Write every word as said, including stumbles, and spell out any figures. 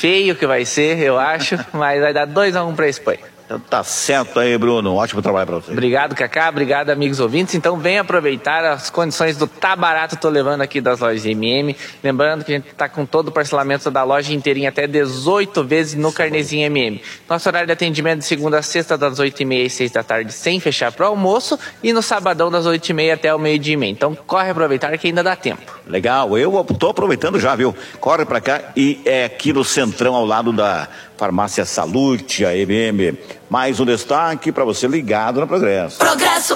feio que vai ser, eu acho, mas vai dar dois a um para a Espanha. Então tá certo aí, Bruno. Ótimo trabalho para você. Obrigado, Cacá. Obrigado, amigos ouvintes. Então, vem aproveitar as condições do Tá Barato, tô levando aqui das lojas M M. Lembrando que a gente tá com todo o parcelamento da loja inteirinha até dezoito vezes no carnezinho M M. Nosso horário de atendimento de segunda a sexta, das oito e meia às seis da tarde, sem fechar para o almoço. E no sabadão, das oito e meia até o meio-dia e meia. Então, corre aproveitar que ainda dá tempo. Legal, eu tô aproveitando já, viu? Corre pra cá e é aqui no Centrão, ao lado da Farmácia Salute, a M M. Mais um destaque para você ligado no Progresso. Progresso.